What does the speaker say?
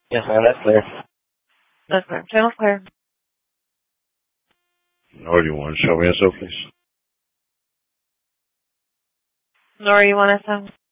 Yes, ma'am, that's clear. That's clear. Channel's clear. Nora, do you want to show me SO, please? Nora, you want to